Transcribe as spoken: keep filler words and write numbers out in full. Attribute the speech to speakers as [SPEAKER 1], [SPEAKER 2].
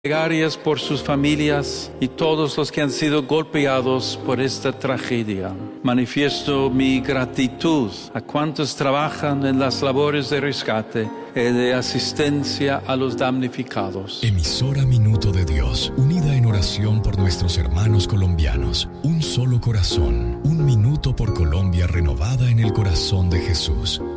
[SPEAKER 1] Plegarias por sus familias y todos los que han sido golpeados por esta tragedia. Manifiesto mi gratitud a cuantos trabajan en las labores de rescate y de asistencia a los damnificados.
[SPEAKER 2] Emisora Minuto de Dios, unida en oración por nuestros hermanos colombianos. Un solo corazón, un minuto por Colombia renovada en el corazón de Jesús.